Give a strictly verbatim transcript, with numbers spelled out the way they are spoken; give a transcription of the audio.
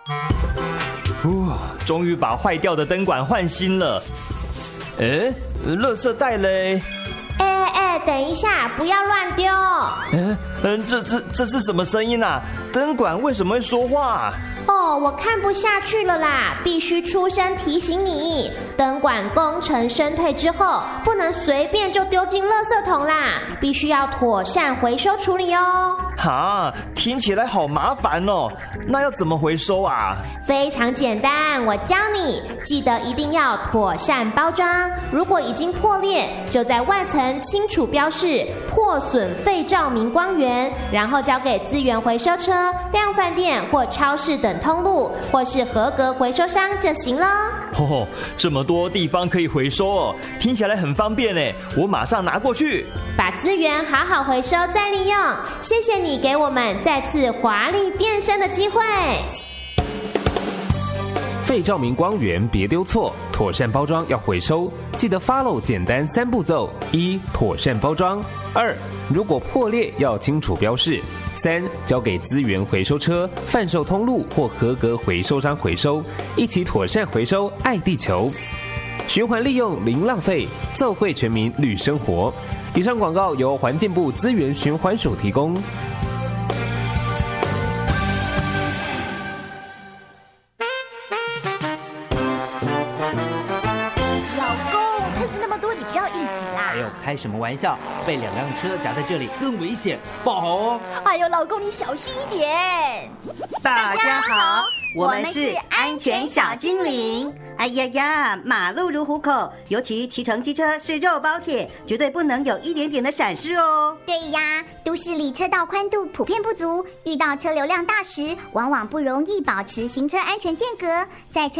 哦，终于把坏掉的灯管换新了。哎，垃圾袋嘞？ 哎哎，等一下，不要乱丢。 嗯嗯，这这这是什么声音啊？灯管为什么会说话？ 哦，我看不下去了啦，必须出声提醒你，灯管工程生退之后，不能随便就丢进垃圾桶啦，必须要妥善回收处理哦。 哈，听起来好麻烦哦，那要怎么回收啊？ 非常简单，我教你，记得一定要妥善包装，如果已经破裂，就在外层清楚标示破损废照明光源，然后交给资源回收车、量贩店或超市等通路，或是合格回收商就行了。 哦，这么多地方可以回收哦，听起来很方便呢，我马上拿过去。 把资源好好回收再利用，谢谢你给我们再次华丽变身的机会。 废照明光源别丢错，妥善包装要回收，记得 follow 简单三步骤：一、妥善包装；二、如果破裂要清楚标示；三、交给资源回收车、贩售通路或合格回收商回收，一起妥善回收，爱地球，循环利用零浪费，奏会全民绿生活。以上广告由环境部资源循环署提供。 开什么玩笑？被两辆车夹在这里更危险，不好哦！ 哎呦，老公你小心一点。 大家好，我们是安全小精灵。哎呀呀，马路如虎口，尤其骑乘机车是肉包铁，绝对不能有一点点的闪失哦。 对呀，都市里车道宽度普遍不足，遇到车流量大时，往往不容易保持行车安全间隔，在车